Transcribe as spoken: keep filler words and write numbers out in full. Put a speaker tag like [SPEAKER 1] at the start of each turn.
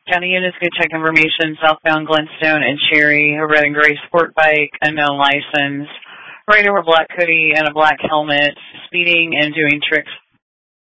[SPEAKER 1] County units could check information, southbound Glenstone and Cherry, a red and gray sport bike, unknown license, rider with a black hoodie and a black helmet, speeding and doing tricks